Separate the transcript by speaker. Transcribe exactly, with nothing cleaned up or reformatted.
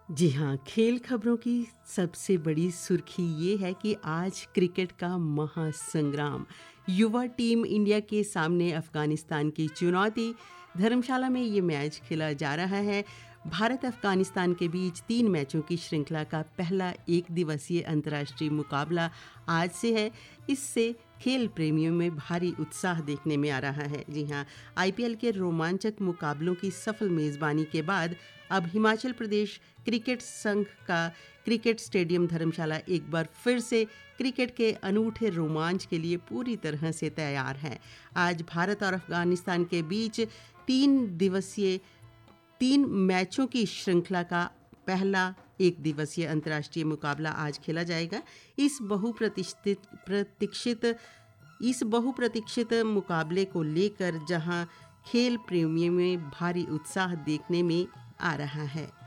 Speaker 1: जी हाँ, खेल खबरों की सबसे बड़ी सुर्खी ये है कि आज क्रिकेट का महासंग्राम, युवा टीम इंडिया के सामने अफगानिस्तान की चुनौती। धर्मशाला में ये मैच खेला जा रहा है। भारत अफगानिस्तान के बीच तीन मैचों की श्रृंखला का पहला एक दिवसीय अंतर्राष्ट्रीय मुकाबला आज से है। इससे खेल प्रेमियों में भारी उत्साह देखने में आ रहा है। जी हाँ, आईपीएल के रोमांचक मुकाबलों की सफल मेज़बानी के बाद अब हिमाचल प्रदेश क्रिकेट संघ का क्रिकेट स्टेडियम धर्मशाला एक बार फिर से क्रिकेट के अनूठे रोमांच के लिए पूरी तरह से तैयार है। आज भारत और अफगानिस्तान के बीच तीन दिवसीय तीन मैचों की श्रृंखला का पहला एक दिवसीय अंतर्राष्ट्रीय मुकाबला आज खेला जाएगा। इस बहुप्रतीक्षित प्रतीक्षित इस बहुप्रतीक्षित मुकाबले को लेकर जहां खेल प्रेमियों में भारी उत्साह देखने में आ रहा है।